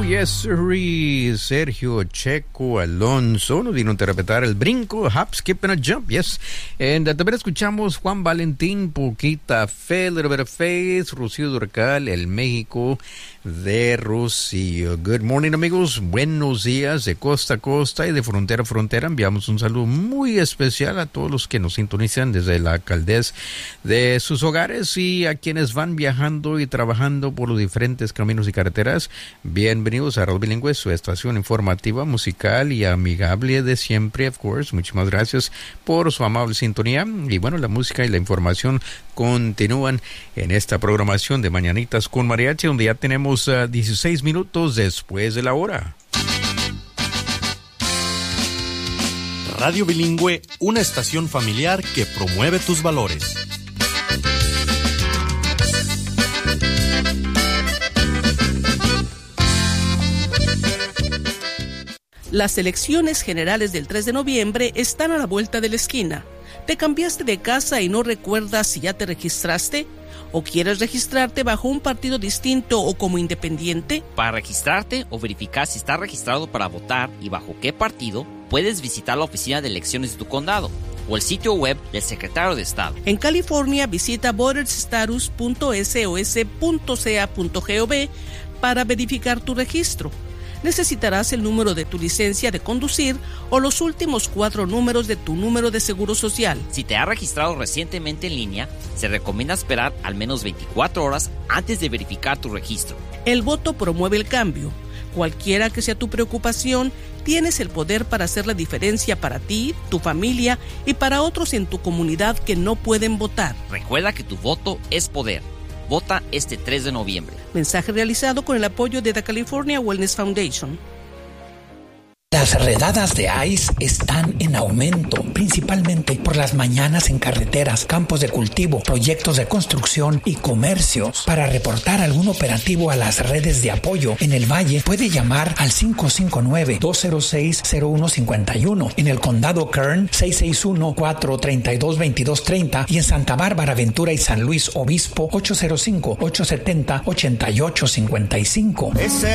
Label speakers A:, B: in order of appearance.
A: yes, sir. Sergio Checo Alonso nos vino a interpretar el brinco, hop, skip and a jump, yes. También escuchamos Juan Valentín, Poquita Fe, Little Bit of Faith, Rocío Durcal, El México de Rocío. Good morning, amigos. Buenos días de costa a costa y de frontera a frontera. Enviamos un saludo muy especial a todos los que nos sintonizan desde la alcaldez de sus hogares y a quienes van viajando y trabajando por los diferentes caminos y carreteras. Bienvenidos a Radio Bilingüe, su estación informativa, musical y amigable de siempre, of course. Muchísimas gracias por su amable sintonía. Y bueno, la música y la información continúan en esta programación de Mañanitas con Mariachi, donde ya tenemos 16 minutos después de la hora.
B: Radio Bilingüe, una estación familiar que promueve tus valores.
C: Las elecciones generales del 3 de noviembre están a la vuelta de la esquina. ¿Te cambiaste de casa y no recuerdas si ya te registraste? ¿O quieres registrarte bajo un partido distinto o como independiente?
D: Para registrarte o verificar si estás registrado para votar y bajo qué partido, puedes visitar la oficina de elecciones de tu condado o el sitio web del secretario de Estado.
C: En California, visita votersstatus.sos.ca.gov para verificar tu registro. Necesitarás el número de tu licencia de conducir o los últimos 4 números de tu número de seguro social.
D: Si te has registrado recientemente en línea, se recomienda esperar al menos 24 horas antes de verificar tu registro.
C: El voto promueve el cambio. Cualquiera que sea tu preocupación, tienes el poder para hacer la diferencia para ti, tu familia y para otros en tu comunidad que no pueden votar.
D: Recuerda que tu voto es poder. Vota este 3 de noviembre.
C: Mensaje realizado con el apoyo de The California Wellness Foundation.
E: Las redadas de ICE están en aumento, principalmente por las mañanas en carreteras, campos de cultivo, proyectos de construcción y comercios. Para reportar algún operativo a las redes de apoyo en el Valle, puede llamar al 559-206-0151. En el condado Kern, 661-432-2230 y en Santa Bárbara, Ventura y San Luis Obispo, 805-870-8855.